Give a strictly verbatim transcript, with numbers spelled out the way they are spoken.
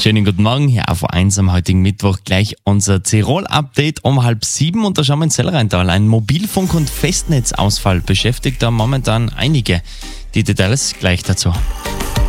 Schönen guten Morgen hier auf eins am heutigen Mittwoch. Gleich unser Tirol-Update um halb sieben und da schauen wir ins Zellrheintal. Ein Mobilfunk- und Festnetzausfall beschäftigt da momentan einige. Die Details gleich dazu.